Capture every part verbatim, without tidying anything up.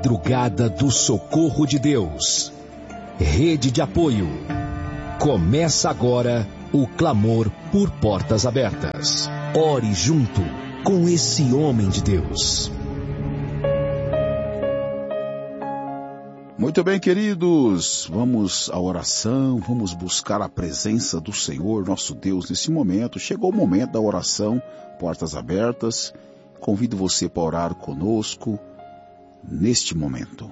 Madrugada do Socorro de Deus. Rede de apoio. Começa agora o clamor por portas abertas. Ore junto com esse homem de Deus. Muito bem, queridos, vamos à oração, vamos buscar a presença do Senhor, nosso Deus, nesse momento. Chegou o momento da oração, portas abertas. Convido você para orar conosco neste momento.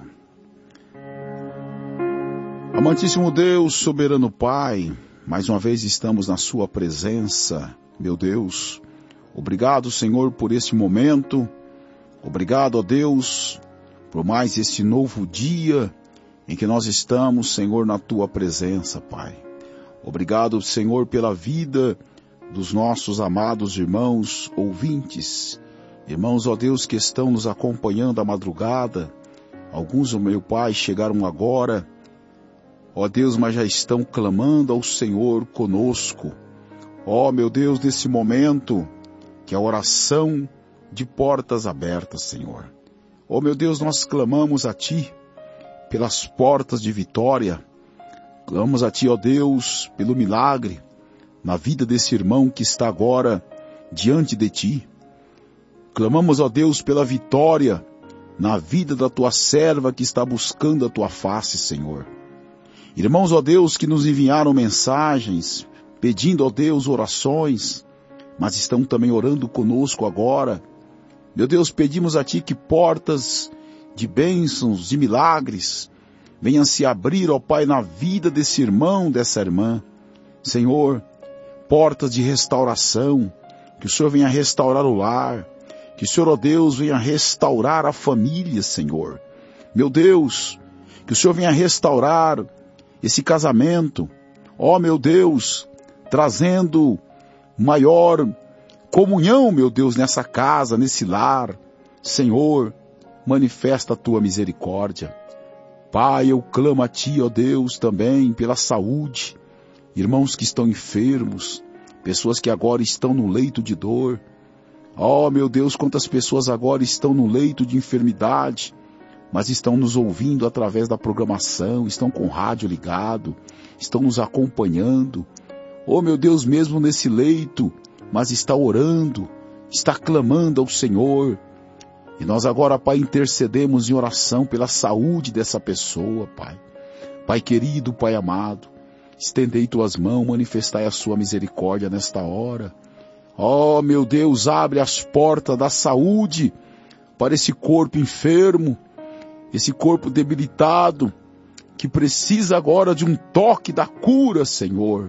Amantíssimo Deus, soberano Pai, mais uma vez estamos na sua presença, meu Deus. Obrigado, Senhor, por este momento. Obrigado, ó Deus, por mais este novo dia em que nós estamos, Senhor, na tua presença, Pai. Obrigado, Senhor, pela vida dos nossos amados irmãos ouvintes. Irmãos, ó Deus, que estão nos acompanhando à madrugada. Alguns, ó meu Pai, chegaram agora, ó Deus, mas já estão clamando ao Senhor conosco. Ó meu Deus, nesse momento, que a oração de portas abertas, Senhor. Ó meu Deus, nós clamamos a Ti pelas portas de vitória. Clamamos a Ti, ó Deus, pelo milagre na vida desse irmão que está agora diante de Ti. Clamamos, ó Deus, pela vitória na vida da Tua serva que está buscando a Tua face, Senhor. Irmãos, ó Deus, que nos enviaram mensagens, pedindo, ó Deus, orações, mas estão também orando conosco agora. Meu Deus, pedimos a Ti que portas de bênçãos, de milagres, venham se abrir, ó Pai, na vida desse irmão, dessa irmã. Senhor, portas de restauração, que o Senhor venha restaurar o lar, que o Senhor, ó Deus, venha restaurar a família, Senhor. Meu Deus, que o Senhor venha restaurar esse casamento, ó meu Deus, trazendo maior comunhão, meu Deus, nessa casa, nesse lar. Senhor, manifesta a Tua misericórdia. Pai, eu clamo a Ti, ó Deus, também pela saúde. Irmãos que estão enfermos, pessoas que agora estão no leito de dor. Ó meu Deus, quantas pessoas agora estão no leito de enfermidade, mas estão nos ouvindo através da programação, estão com o rádio ligado, estão nos acompanhando. Ó meu Deus, mesmo nesse leito, mas está orando, está clamando ao Senhor. E nós agora, Pai, intercedemos em oração pela saúde dessa pessoa, Pai. Pai querido, Pai amado, estendei Tuas mãos, manifestai a Sua misericórdia nesta hora. Ó meu Deus, abre as portas da saúde para esse corpo enfermo, esse corpo debilitado, que precisa agora de um toque da cura, Senhor.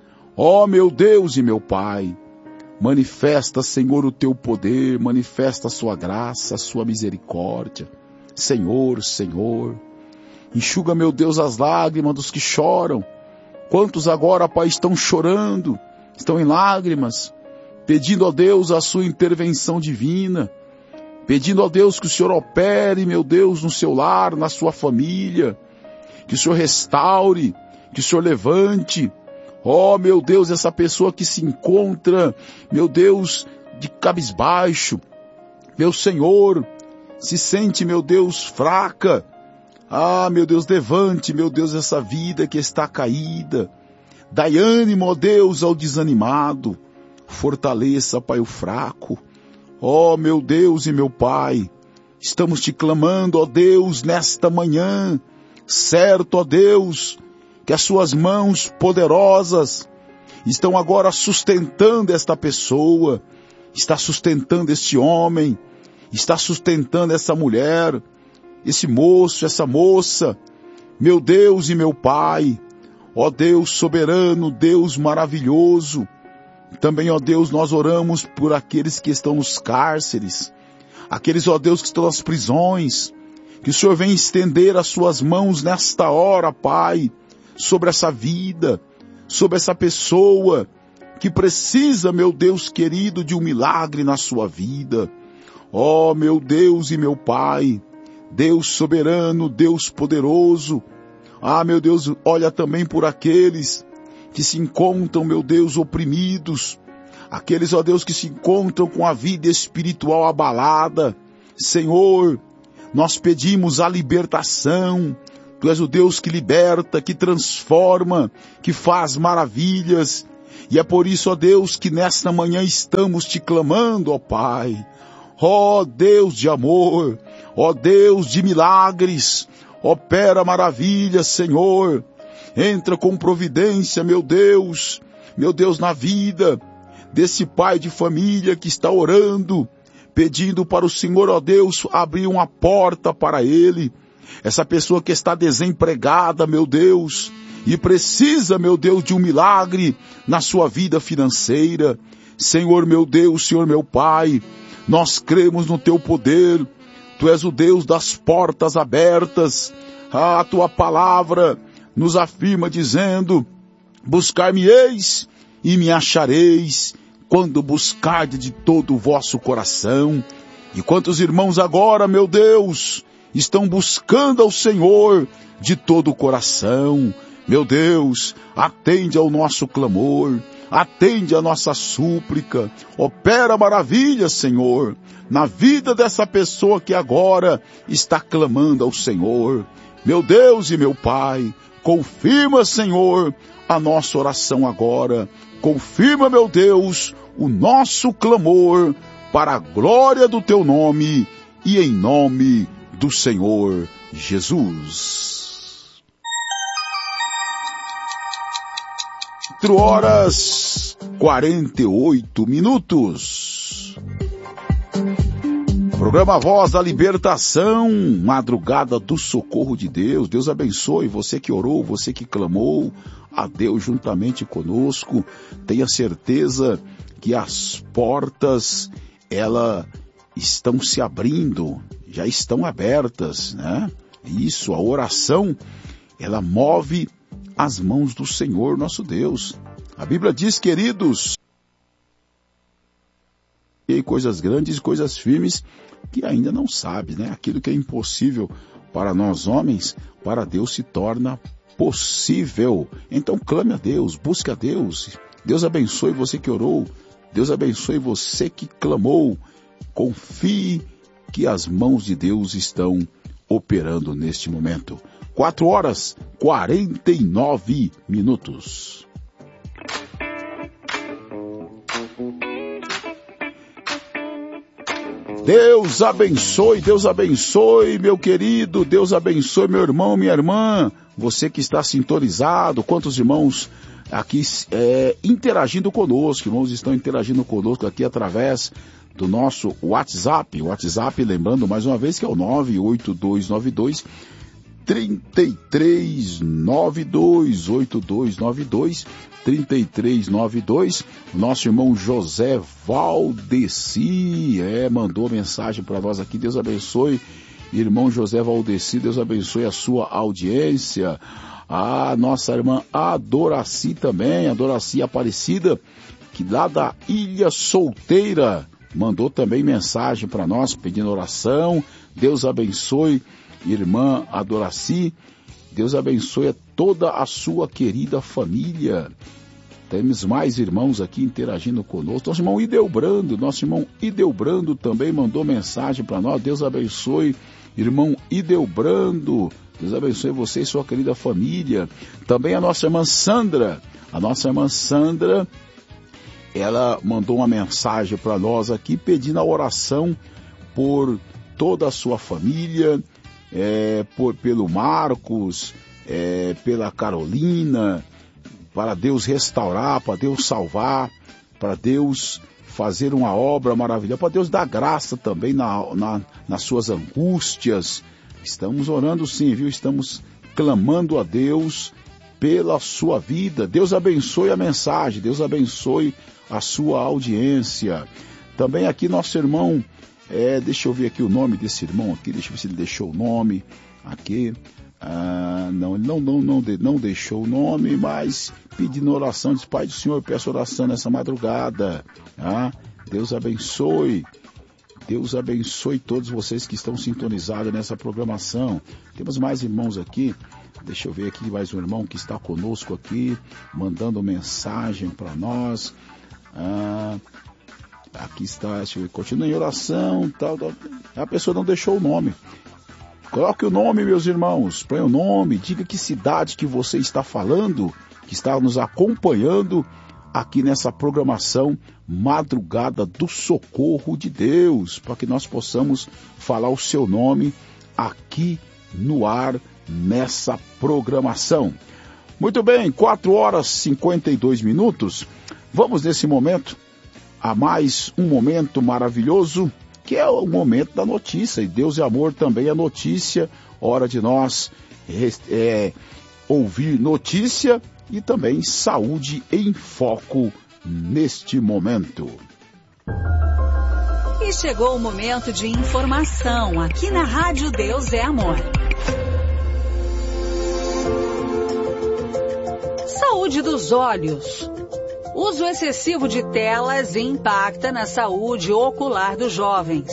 Ó meu Deus e meu Pai, manifesta, Senhor, o Teu poder, manifesta a Sua graça, a Sua misericórdia. Senhor, Senhor, enxuga, meu Deus, as lágrimas dos que choram. Quantos agora, Pai, estão chorando, estão em lágrimas, pedindo a Deus a Sua intervenção divina, pedindo a Deus que o Senhor opere, meu Deus, no seu lar, na sua família, que o Senhor restaure, que o Senhor levante. Ó, meu Deus, essa pessoa que se encontra, meu Deus, de cabisbaixo, meu Senhor, se sente, meu Deus, fraca. Ah, meu Deus, levante, meu Deus, essa vida que está caída. Dai ânimo, ó Deus, ao desanimado. Fortaleça, Pai, o fraco. Ó, meu Deus e meu Pai, estamos Te clamando, ó Deus, nesta manhã, certo, ó Deus, que as Suas mãos poderosas estão agora sustentando esta pessoa, está sustentando este homem, está sustentando essa mulher, esse moço, essa moça. Meu Deus e meu Pai, ó Deus soberano, Deus maravilhoso. Também, ó Deus, nós oramos por aqueles que estão nos cárceres, aqueles, ó Deus, que estão nas prisões, que o Senhor venha estender as Suas mãos nesta hora, Pai, sobre essa vida, sobre essa pessoa que precisa, meu Deus querido, de um milagre na sua vida. Ó, meu Deus e meu Pai, Deus soberano, Deus poderoso. Ah, meu Deus, olha também por aqueles que se encontram, meu Deus, oprimidos, aqueles, ó Deus, que se encontram com a vida espiritual abalada. Senhor, nós pedimos a libertação. Tu és o Deus que liberta, que transforma, que faz maravilhas. E é por isso, ó Deus, que nesta manhã estamos te clamando, ó Pai. Ó Deus de amor, ó Deus de milagres, opera maravilhas, Senhor. Entra com providência, meu Deus, meu Deus, na vida desse pai de família que está orando, pedindo para o Senhor, ó Deus, abrir uma porta para ele. Essa pessoa que está desempregada, meu Deus, e precisa, meu Deus, de um milagre na sua vida financeira. Senhor, meu Deus, Senhor, meu Pai, nós cremos no teu poder. Tu és o Deus das portas abertas. A tua palavra nos afirma dizendo: buscar-me-eis e me achareis, quando buscardes de todo o vosso coração. E quantos irmãos agora, meu Deus, estão buscando ao Senhor de todo o coração. Meu Deus, atende ao nosso clamor, atende a nossa súplica, opera maravilhas, Senhor, na vida dessa pessoa que agora está clamando ao Senhor. Meu Deus e meu Pai, confirma, Senhor, a nossa oração agora. Confirma, meu Deus, o nosso clamor para a glória do teu nome e em nome do Senhor Jesus. quatro horas quarenta e oito minutos. Programa Voz da Libertação, madrugada do socorro de Deus. Deus abençoe você que orou, você que clamou a Deus juntamente conosco. Tenha certeza que as portas, elas estão se abrindo, já estão abertas, né? Isso, a oração, ela move as mãos do Senhor nosso Deus. A Bíblia diz, queridos, e coisas grandes, coisas firmes, que ainda não sabe, né? Aquilo que é impossível para nós homens, para Deus se torna possível. Então clame a Deus, busque a Deus. Deus abençoe você que orou, Deus abençoe você que clamou. Confie que as mãos de Deus estão operando neste momento. quatro horas quarenta e nove minutos. Deus abençoe, Deus abençoe, meu querido, Deus abençoe, meu irmão, minha irmã, você que está sintonizado, quantos irmãos aqui é, interagindo conosco, irmãos estão interagindo conosco aqui através do nosso WhatsApp, o WhatsApp, lembrando mais uma vez que é o nove oito dois nove dois, três três nove dois, oito dois nove dois, três três nove dois, nosso irmão José Valdeci, é, mandou mensagem para nós aqui, Deus abençoe, irmão José Valdeci, Deus abençoe a sua audiência, a nossa irmã Adoraci também, Adoraci Aparecida, que lá da Ilha Solteira, mandou também mensagem para nós, pedindo oração, Deus abençoe, irmã Adoraci, Deus abençoe a toda a sua querida família. Temos mais irmãos aqui interagindo conosco. Nosso irmão Ideobrando, nosso irmão Ideobrando também mandou mensagem para nós. Deus abençoe, irmão Ideobrando. Deus abençoe você e sua querida família. Também a nossa irmã Sandra. A nossa irmã Sandra, ela mandou uma mensagem para nós aqui pedindo a oração por toda a sua família, é, por, pelo Marcos, é, pela Carolina, para Deus restaurar, para Deus salvar, para Deus fazer uma obra maravilhosa, para Deus dar graça também na, na, nas suas angústias. Estamos orando sim, viu? Estamos clamando a Deus pela sua vida. Deus abençoe a mensagem, Deus abençoe a sua audiência. Também aqui nosso irmão, é, deixa eu ver aqui o nome desse irmão aqui, deixa eu ver se ele deixou o nome aqui. Ah, não, ele não, não, não, não deixou o nome, mas pedindo oração, diz: Pai do Senhor, peço oração nessa madrugada. Ah, Deus abençoe, Deus abençoe todos vocês que estão sintonizados nessa programação. Temos mais irmãos aqui, deixa eu ver aqui mais um irmão que está conosco aqui, mandando mensagem para nós. Ah, aqui está, deixa eu ver, continua em oração, tal, tal. A pessoa não deixou o nome. Coloque o nome, meus irmãos, põe o nome, diga que cidade que você está falando, que está nos acompanhando aqui nessa programação Madrugada do Socorro de Deus, para que nós possamos falar o seu nome aqui no ar, nessa programação. Muito bem, quatro horas e cinquenta e dois minutos. Vamos nesse momento a mais um momento maravilhoso, que é o momento da notícia. E Deus e Amor também é notícia, hora de nós é, ouvir notícia e também saúde em foco neste momento. E chegou o momento de informação aqui na Rádio Deus é Amor. Saúde dos olhos. Uso excessivo de telas impacta na saúde ocular dos jovens.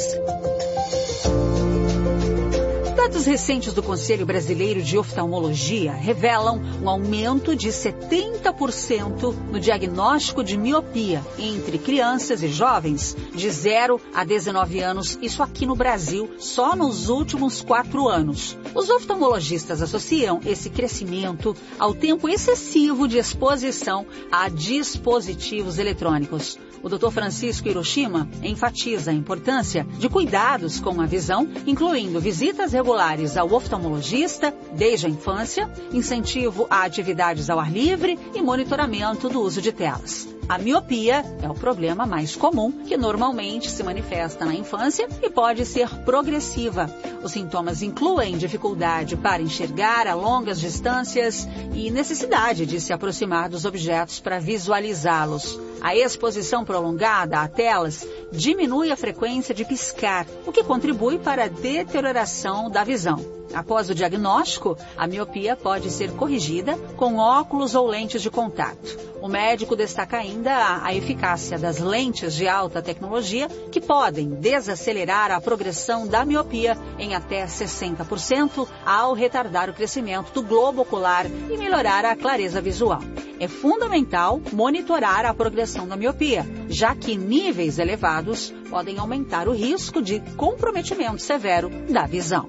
Dados recentes do Conselho Brasileiro de Oftalmologia revelam um aumento de setenta por cento no diagnóstico de miopia entre crianças e jovens de zero a dezenove anos, isso aqui no Brasil, só nos últimos quatro anos. Os oftalmologistas associam esse crescimento ao tempo excessivo de exposição a dispositivos eletrônicos. O doutor Francisco Hiroshima enfatiza a importância de cuidados com a visão, incluindo visitas regulares ao oftalmologista desde a infância, incentivo a atividades ao ar livre e monitoramento do uso de telas. A miopia é o problema mais comum, que normalmente se manifesta na infância e pode ser progressiva. Os sintomas incluem dificuldade para enxergar a longas distâncias e necessidade de se aproximar dos objetos para visualizá-los. A exposição prolongada a telas diminui a frequência de piscar, o que contribui para a deterioração da visão. Após o diagnóstico, a miopia pode ser corrigida com óculos ou lentes de contato. O médico destaca ainda a eficácia das lentes de alta tecnologia, que podem desacelerar a progressão da miopia em até sessenta por cento ao retardar o crescimento do globo ocular e melhorar a clareza visual. É fundamental monitorar a progressão da miopia, já que níveis elevados podem aumentar o risco de comprometimento severo da visão.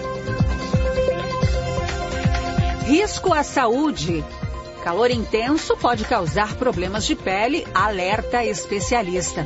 Risco à saúde. Calor intenso pode causar problemas de pele, alerta especialista.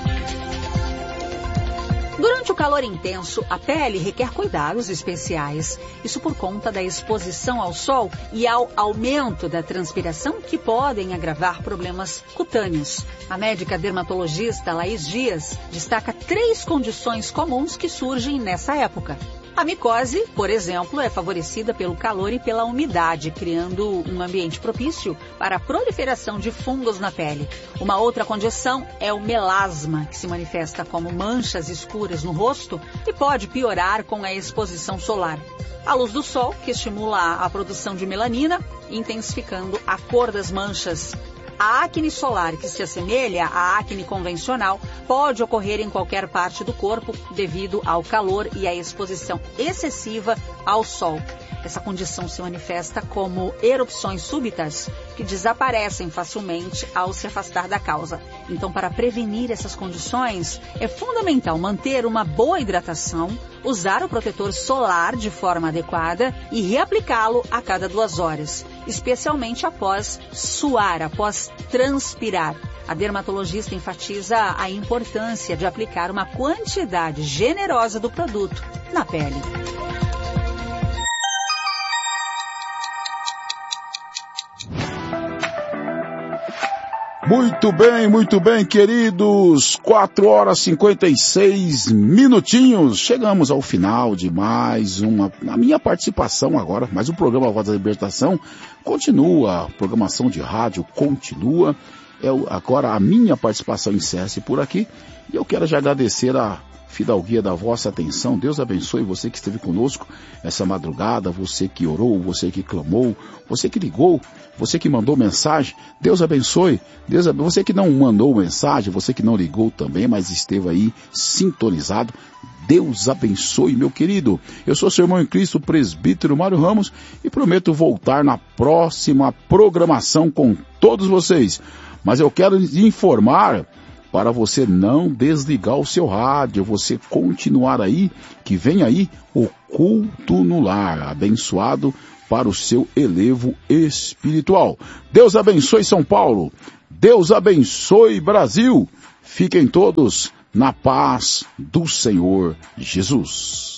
Durante o calor intenso, a pele requer cuidados especiais. Isso por conta da exposição ao sol e ao aumento da transpiração, que podem agravar problemas cutâneos. A médica dermatologista Laís Dias destaca três condições comuns que surgem nessa época. A micose, por exemplo, é favorecida pelo calor e pela umidade, criando um ambiente propício para a proliferação de fungos na pele. Uma outra condição é o melasma, que se manifesta como manchas escuras no rosto e pode piorar com a exposição solar. A luz do sol, que estimula a produção de melanina, intensificando a cor das manchas. A acne solar, que se assemelha à acne convencional, pode ocorrer em qualquer parte do corpo devido ao calor e à exposição excessiva ao sol. Essa condição se manifesta como erupções súbitas que desaparecem facilmente ao se afastar da causa. Então, para prevenir essas condições, é fundamental manter uma boa hidratação, usar o protetor solar de forma adequada e reaplicá-lo a cada duas horas, especialmente após suar, após transpirar. A dermatologista enfatiza a importância de aplicar uma quantidade generosa do produto na pele. Muito bem, muito bem, queridos. quatro horas e cinquenta e seis minutinhos. Chegamos ao final de mais uma, a minha participação agora, mas o programa Voz da Libertação continua, a programação de rádio continua. É, agora a minha participação encerra-se por aqui e eu quero já agradecer a fidalguia da vossa atenção. Deus abençoe você que esteve conosco essa madrugada, você que orou, você que clamou, você que ligou, você que mandou mensagem. Deus abençoe. Deus, você que não mandou mensagem, você que não ligou também, mas esteve aí sintonizado. Deus abençoe, meu querido. Eu sou seu irmão em Cristo, presbítero Mário Ramos, e prometo voltar na próxima programação com todos vocês. Mas eu quero lhe informar para você não desligar o seu rádio, você continuar aí, que vem aí o culto no lar, abençoado para o seu elevo espiritual. Deus abençoe São Paulo, Deus abençoe Brasil, fiquem todos na paz do Senhor Jesus.